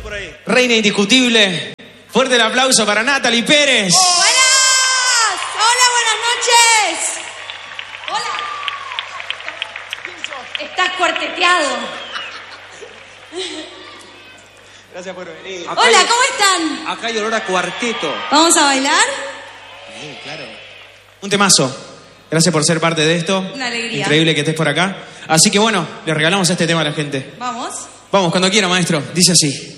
por ahí. Reina indiscutible. Fuerte el aplauso para Natalie Pérez. ¡Buenas! ¡Hola, buenas noches! ¡Hola! Estás cuarteteado. Gracias por venir. Hola, ¿cómo están? Acá hay olor a cuarteto. ¿Vamos a bailar? Sí, claro. Un temazo. Gracias por ser parte de esto. Una alegría. Increíble que estés por acá. Así que bueno, le regalamos este tema a la gente. ¿Vamos? Vamos, cuando quiera, maestro. Dice así.